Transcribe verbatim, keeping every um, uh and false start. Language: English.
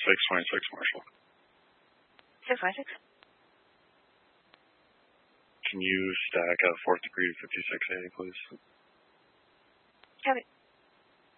six twenty-six, Marshall. six twenty-six. Can you stack a fourth degree fifty-six A, please? Copy.